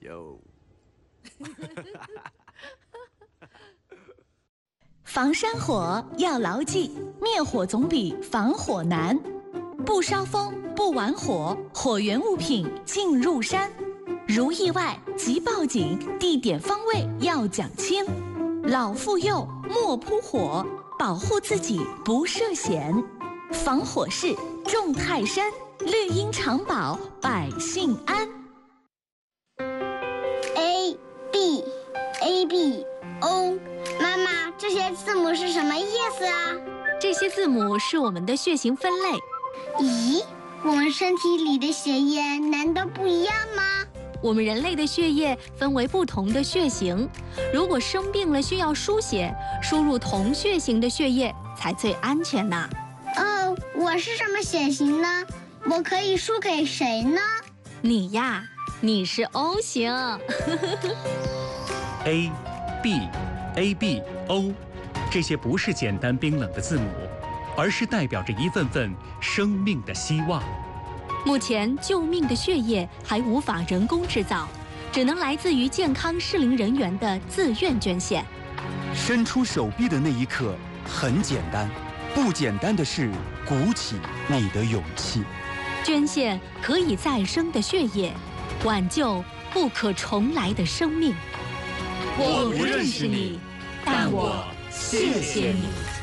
有。 防山火要牢记，灭火总比防火难。不烧风，不玩火，火源物品进入山。如意外即报警，地点方位要讲清。老妇幼莫扑火，保护自己不涉险。防火势重泰山，绿荫长保百姓安。 A B A B O， 妈妈，这些字母是什么意思啊？ 这些字母是我们的血型分类。 咦，我们身体里的血液难道不一样吗？ 我们人类的血液分为不同的血型，如果生病了需要输血，输入同血型的血液才最安全呢。 哦，我是什么血型呢？我可以输给谁呢？ 你呀，你是 O 型。 A B A B O， 这些不是简单冰冷的字母，而是代表着一份份生命的希望。 目前救命的血液还无法人工制造，只能来自于健康适龄人员的自愿捐献。 伸出手臂的那一刻很简单，不简单的是鼓起你的勇气。 捐献可以再生的血液，挽救不可重来的生命。 我不认识你，但我谢谢你。